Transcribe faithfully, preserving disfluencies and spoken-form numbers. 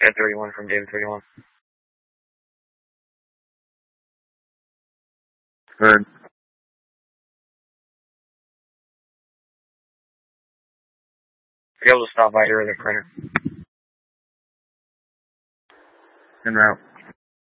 Ed thirty-one from David thirty-one. Heard. Be able to stop by here at the printer. En route.